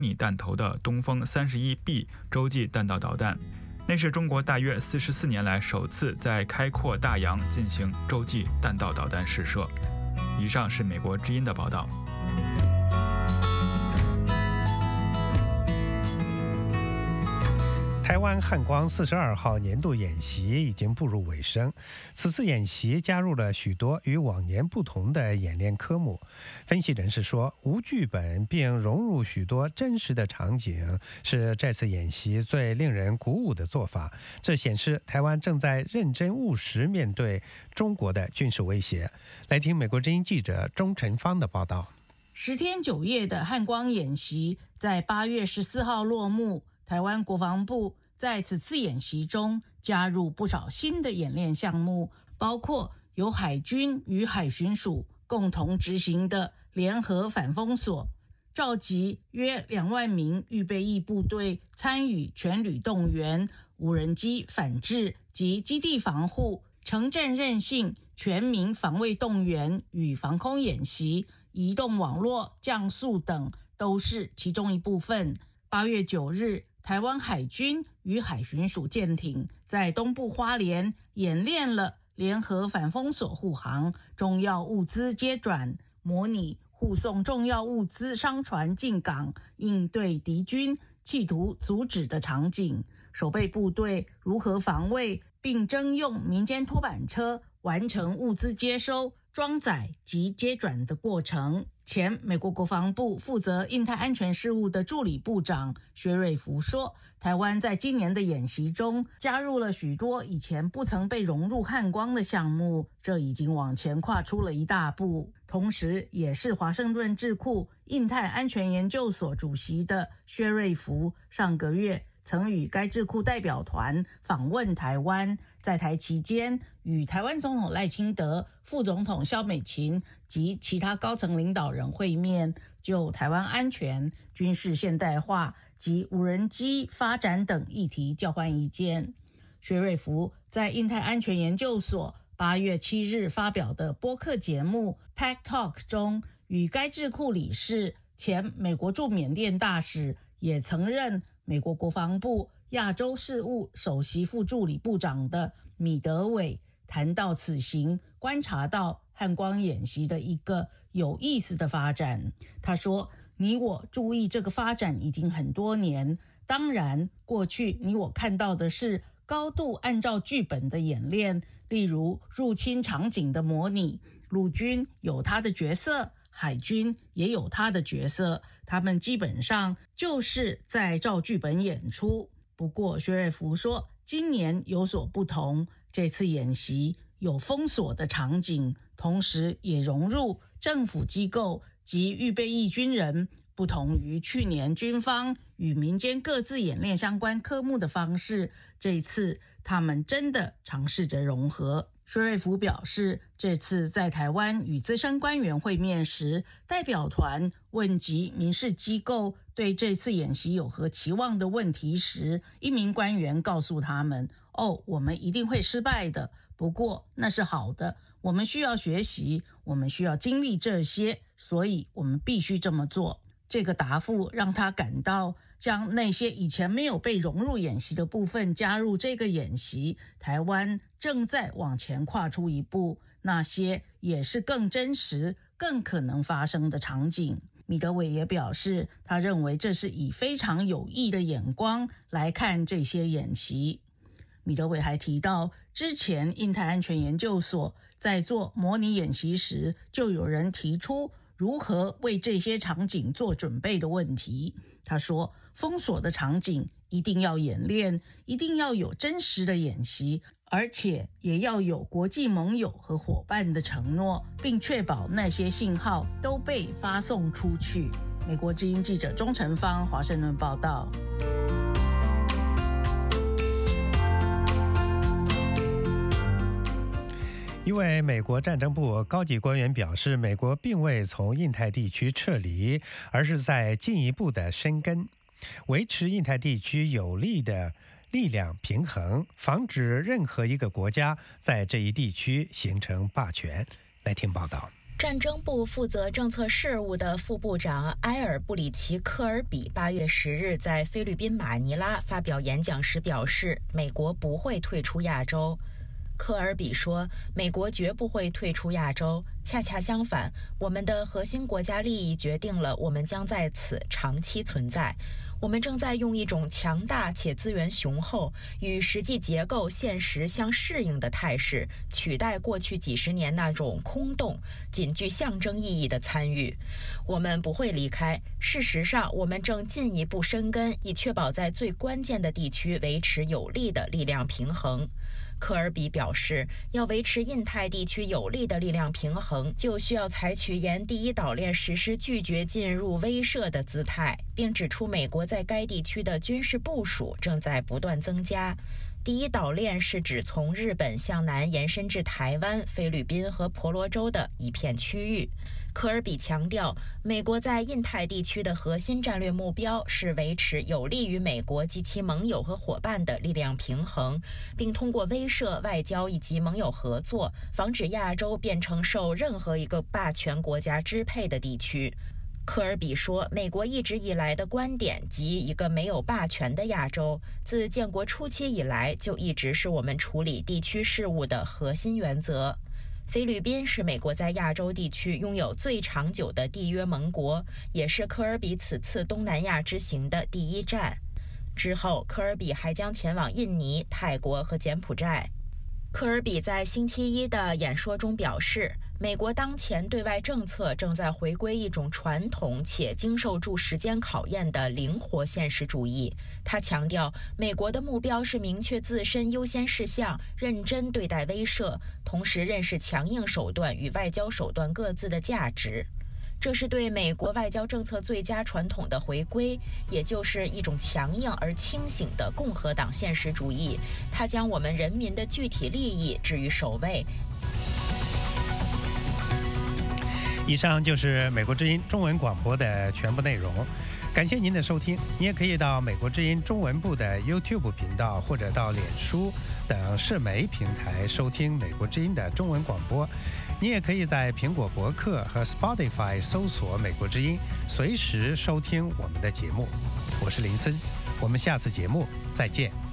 米弹头的东风31B 洲际弹道导弹。那是中国大约44年来首次在开阔大洋进行洲际弹道导弹试射。以上是美国之音的报道。 台湾汉光42号年度演习已经步入尾声，此次演习加入了许多与往年不同的演练科目。分析人士说，无剧本并融入许多真实的场景，是这次演习最令人鼓舞的做法。这显示台湾正在认真务实面对中国的军事威胁。来听美国之音记者钟晨芳的报道。 10天9夜的汉光演习在8月14号落幕。台湾国防部在此次演习中加入不少新的演练项目，包括由海军与海巡署共同执行的联合反封锁，召集约2万名预备役部队参与全旅动员、无人机反制及基地防护、城镇韧性、全民防卫动员与防空演习、移动网络降速等都是其中一部分。8月9日，台湾海军与海巡署舰艇在东部花莲演练了联合反封锁护航、重要物资接转，模拟护送重要物资商船进港，应对敌军企图阻止的场景，守备部队如何防卫，并征用民间拖板车完成物资接收、装载及接转的过程。前美国国防部负责印太安全事务的助理部长薛瑞福说，台湾在今年的演习中加入了许多以前不曾被融入汉光的项目，这已经往前跨出了一大步。同时也是华盛顿智库印太安全研究所主席的薛瑞福上个月曾与该智库代表团访问台湾，在台期间与台湾总统赖清德、副总统萧美琴及其他高层领导人会面，就台湾安全、军事现代化及无人机发展等议题交换意见。薛瑞福在印太安全研究所8月7日发表的播客节目 Pack Talk 中，与该智库理事、前美国驻缅甸大使，也曾任美国国防部亚洲事务首席副助理部长的米德伟谈到此行观察到汉光演习的一个有意思的发展。他说，你我注意这个发展已经很多年，当然过去你我看到的是高度按照剧本的演练，例如入侵场景的模拟，陆军有他的角色，海军也有他的角色，他们基本上就是在照剧本演出。不过薛瑞福说，今年有所不同，这次演习有封锁的场景，同时也融入政府机构及预备役军人，不同于去年军方与民间各自演练相关科目的方式，这一次他们真的尝试着融合。薛瑞福表示，这次在台湾与资深官员会面时，代表团问及民事机构对这次演习有何期望的问题时，一名官员告诉他们，我们一定会失败的，不过那是好的，我们需要学习，我们需要经历这些，所以我们必须这么做。这个答复让他感到，将那些以前没有被融入演习的部分加入这个演习，台湾正在往前跨出一步，那些也是更真实、更可能发生的场景。米德伟也表示，他认为这是以非常有益的眼光来看这些演习。米德伟还提到，之前印太安全研究所在做模拟演习时，就有人提出如何为这些场景做准备的问题。他说，封锁的场景一定要演练，一定要有真实的演习，而且也要有国际盟友和伙伴的承诺，并确保那些信号都被发送出去。美国之音记者钟晨芳华盛顿报道。 一位美国战争部高级官员表示，美国并未从印太地区撤离，而是在进一步的深耕，维持印太地区有利的力量平衡，防止任何一个国家在这一地区形成霸权。来听报道。 战争部负责政策事务的副部长埃尔布里奇·科尔比8月10日在菲律宾马尼拉发表演讲时表示，美国不会退出亚洲。科尔比说，美国绝不会退出亚洲，恰恰相反，我们的核心国家利益决定了我们将在此长期存在。我们正在用一种强大且资源雄厚、与实际结构现实相适应的态势，取代过去几十年那种空洞、仅具象征意义的参与。我们不会离开，事实上，我们正进一步深耕，以确保在最关键的地区维持有力的力量平衡。科尔比表示，要维持印太地区有力的力量平衡，就需要采取沿第一岛链实施拒绝进入威慑的姿态，并指出美国在该地区的军事部署正在不断增加。第一岛链是指从日本向南延伸至台湾、菲律宾和婆罗洲的一片区域。科尔比强调，美国在印太地区的核心战略目标是维持有利于美国及其盟友和伙伴的力量平衡，并通过威慑、外交以及盟友合作，防止亚洲变成受任何一个霸权国家支配的地区。科尔比说，美国一直以来的观点即一个没有霸权的亚洲，自建国初期以来就一直是我们处理地区事务的核心原则。菲律宾是美国在亚洲地区拥有最长久的缔约盟国，也是科尔比此次东南亚之行的第一站。之后，科尔比还将前往印尼、泰国和柬埔寨。科尔比在星期一的演说中表示，美国当前对外政策正在回归一种传统且经受住时间考验的灵活现实主义。他强调，美国的目标是明确自身优先事项，认真对待威慑，同时认识强硬手段与外交手段各自的价值。这是对美国外交政策最佳传统的回归，也就是一种强硬而清醒的共和党现实主义。它将我们人民的具体利益置于首位。 以上就是美国之音中文广播的全部内容，感谢您的收听。你也可以到美国之音中文部的 YouTube 频道或者到脸书等社媒平台收听美国之音的中文广播。你也可以在苹果博客和 Spotify 搜索美国之音，随时收听我们的节目。我是林森，我们下次节目再见。